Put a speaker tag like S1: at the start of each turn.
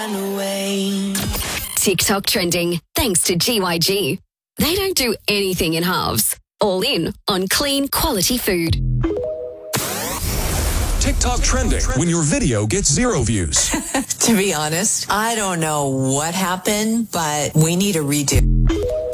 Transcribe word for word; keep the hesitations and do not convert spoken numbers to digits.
S1: TikTok trending thanks to G Y G. They don't do anything in halves. All in on clean, quality food.
S2: TikTok trending when your video gets zero views.
S3: To be honest, I don't know what happened, but we need a redo.